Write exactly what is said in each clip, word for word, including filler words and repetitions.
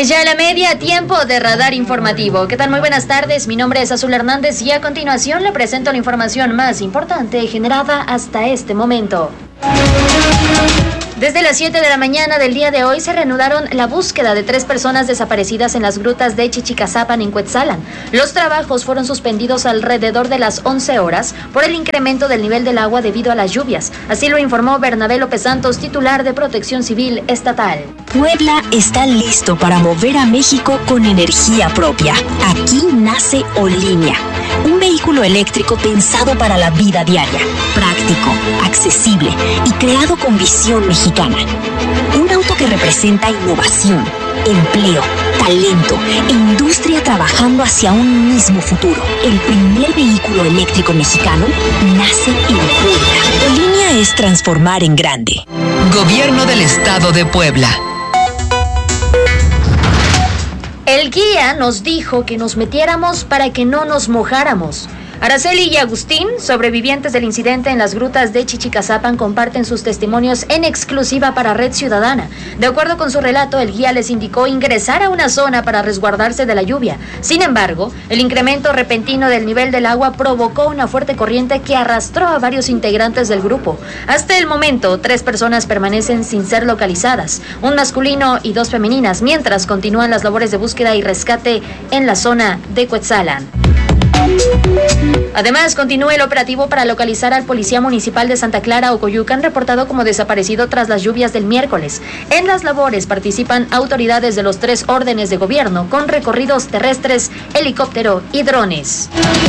Es ya la media, tiempo de Radar Informativo. ¿Qué tal? Muy buenas tardes, mi nombre es Azul Hernández y a continuación le presento la información más importante generada hasta este momento. Desde las siete de la mañana del día de hoy se reanudaron la búsqueda de tres personas desaparecidas en las grutas de Chichicazapan en Cuetzalan. Los trabajos fueron suspendidos alrededor de las once horas por el incremento del nivel del agua debido a las lluvias. Así lo informó Bernabé López Santos, titular de Protección Civil Estatal. Puebla está listo para mover a México con energía propia. Aquí nace Olinia, un vehículo eléctrico pensado para la vida diaria, práctico, accesible y creado con visión mexicana. Un auto que representa innovación, empleo, talento e industria trabajando hacia un mismo futuro. El primer vehículo eléctrico mexicano nace en Puebla. Olinia es transformar en grande. Gobierno del Estado de Puebla. El guía nos dijo que nos metiéramos para que no nos mojáramos. Araceli y Agustín, sobrevivientes del incidente en las grutas de Chichicazapan, comparten sus testimonios en exclusiva para Red Ciudadana. De acuerdo con su relato, el guía les indicó ingresar a una zona para resguardarse de la lluvia. Sin embargo, el incremento repentino del nivel del agua provocó una fuerte corriente que arrastró a varios integrantes del grupo. Hasta el momento, tres personas permanecen sin ser localizadas, un masculino y dos femeninas, mientras continúan las labores de búsqueda y rescate en la zona de Cuetzalan. Además, continúa el operativo para localizar al policía municipal de Santa Clara, Ocoyucan, reportado como desaparecido tras las lluvias del miércoles. En las labores participan autoridades de los tres órdenes de gobierno, con recorridos terrestres, helicóptero y drones.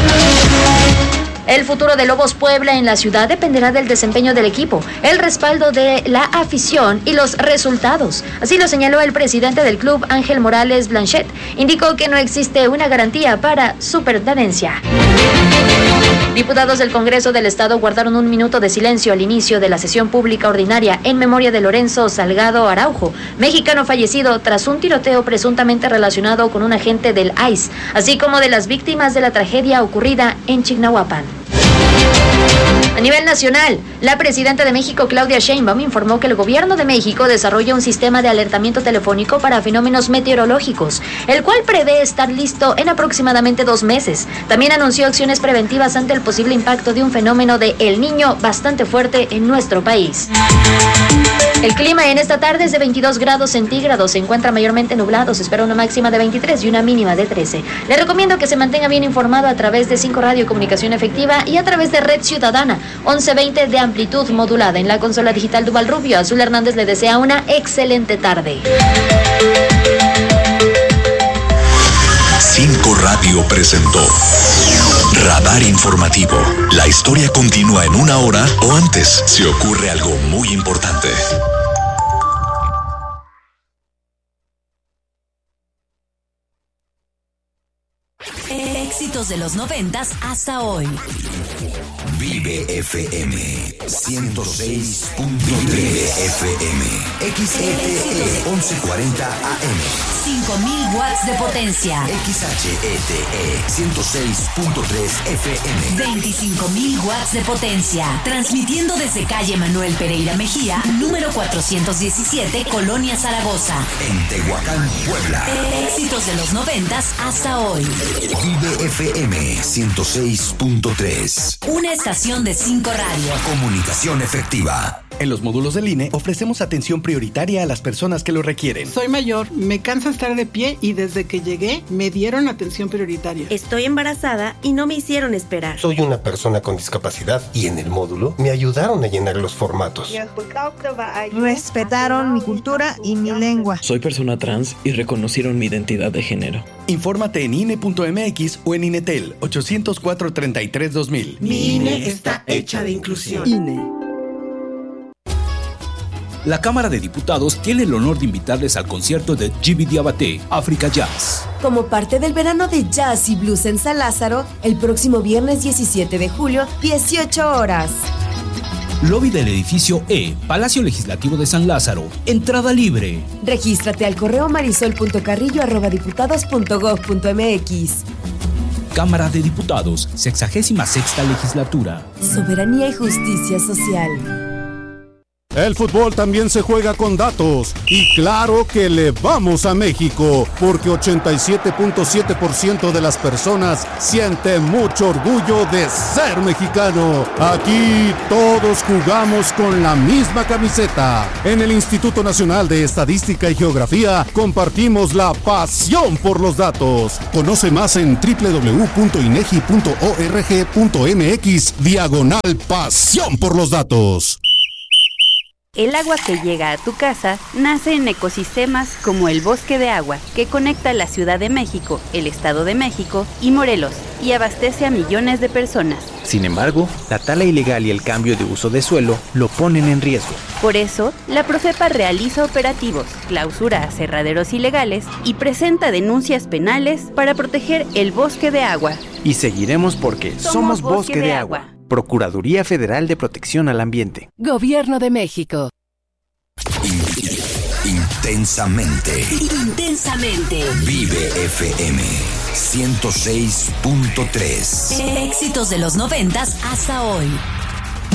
El futuro de Lobos Puebla en la ciudad dependerá del desempeño del equipo, el respaldo de la afición y los resultados. Así lo señaló el presidente del club, Ángel Morales Blanchet. Indicó que no existe una garantía para su pertenencia. Diputados del Congreso del Estado guardaron un minuto de silencio al inicio de la sesión pública ordinaria en memoria de Lorenzo Salgado Araujo, mexicano fallecido tras un tiroteo presuntamente relacionado con un agente del I C E, así como de las víctimas de la tragedia ocurrida en Chignahuapan. A nivel nacional, la presidenta de México, Claudia Sheinbaum, informó que el gobierno de México desarrolla un sistema de alertamiento telefónico para fenómenos meteorológicos, el cual prevé estar listo en aproximadamente dos meses. También anunció acciones preventivas ante el posible impacto de un fenómeno de El Niño bastante fuerte en nuestro país. El clima en esta tarde es de veintidós grados centígrados, se encuentra mayormente nublado, se espera una máxima de veintitrés y una mínima de trece. Le recomiendo que se mantenga bien informado a través de cinco Radio Comunicación Efectiva y a través de Red Ciudadana, once veinte de amplitud modulada. En la consola digital Duval Rubio, Azul Hernández le desea una excelente tarde. cinco Radio presentó Radar Informativo. La historia continúa en una hora o antes si ocurre algo muy importante. Éxitos de los noventas hasta hoy. Vive F M ciento seis punto tres F M X E T E once cuarenta A M cinco mil watts de potencia. X H E T E ciento seis punto tres F M veinticinco mil watts de potencia. Transmitiendo desde calle Manuel Pereira Mejía, número cuatrocientos diecisiete, Colonia Zaragoza, en Tehuacán, Puebla. Éxitos de los noventas hasta hoy. Vive F M ciento seis punto tres. Una estación de cinco Radio. Comunicación efectiva. En los módulos del I N E ofrecemos atención prioritaria a las personas que lo requieren. Soy mayor, me cansa estar de pie y desde que llegué me dieron atención prioritaria. Estoy embarazada y no me hicieron esperar. Soy una persona con discapacidad y en el módulo me ayudaron a llenar los formatos. Respetaron mi cultura y mi lengua. Soy persona trans y reconocieron mi identidad de género. Infórmate en I N E punto M X o en INETEL ochocientos cuatro, treinta y tres, dos mil. Mi I N E está hecha de inclusión. I N E. La Cámara de Diputados tiene el honor de invitarles al concierto de Djiby Diabaté, África Jazz. Como parte del verano de jazz y blues en San Lázaro, el próximo viernes diecisiete de julio, dieciocho horas. Lobby del edificio E, Palacio Legislativo de San Lázaro. Entrada libre. Regístrate al correo marisol punto carrillo arroba diputados punto gob punto m x. Cámara de Diputados, sexagésima sexta legislatura. Soberanía y justicia social. El fútbol también se juega con datos y claro que le vamos a México porque ochenta y siete punto siete por ciento de las personas siente mucho orgullo de ser mexicano. Aquí todos jugamos con la misma camiseta. En el Instituto Nacional de Estadística y Geografía compartimos la pasión por los datos. Conoce más en doble u doble u doble u punto inegi punto org punto mx diagonal pasión por los datos. El agua que llega a tu casa nace en ecosistemas como el Bosque de Agua, que conecta la Ciudad de México, el Estado de México y Morelos, y abastece a millones de personas. Sin embargo, la tala ilegal y el cambio de uso de suelo lo ponen en riesgo. Por eso, la Profepa realiza operativos, clausura aserraderos ilegales y presenta denuncias penales para proteger el Bosque de Agua. Y seguiremos porque somos, somos Bosque, Bosque de, de Agua. Agua. Procuraduría Federal de Protección al Ambiente. Gobierno de México. Intensamente. Intensamente. Vive F M ciento seis punto tres. Éxitos de los noventas hasta hoy.